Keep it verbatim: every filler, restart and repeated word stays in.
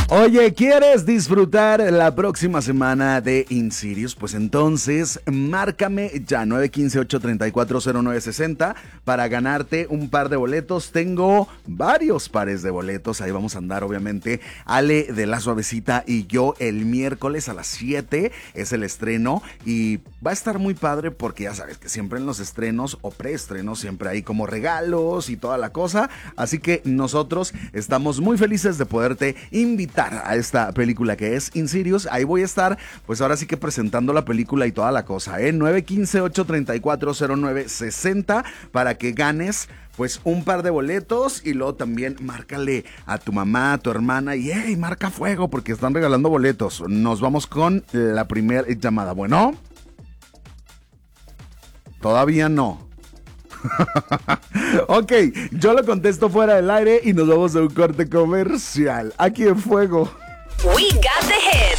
Oye, ¿quieres disfrutar la próxima semana de Insidious? Pues entonces, márcame ya nueve uno cinco, ocho tres cuatro, cero nueve seis cero para ganarte un par de boletos. Tengo varios pares de boletos. Ahí vamos a andar, obviamente, Ale de la Suavecita y yo el miércoles a las siete es el estreno. Y va a estar muy padre porque ya sabes que siempre en los estrenos o preestrenos siempre hay como regalos y toda la cosa. Así que nosotros estamos muy felices de poderte invitar a esta película que es Insidious. Ahí voy a estar, pues ahora sí que presentando la película y toda la cosa, ¿eh? nueve uno cinco, ocho tres cuatro, cero nueve seis cero para que ganes pues un par de boletos y luego también márcale a tu mamá, a tu hermana y hey, marca fuego porque están regalando boletos. Nos vamos con la primera llamada. Bueno, todavía no. Ok, yo lo contesto fuera del aire y nos vamos a un corte comercial. Aquí en Fuego. We got the hits.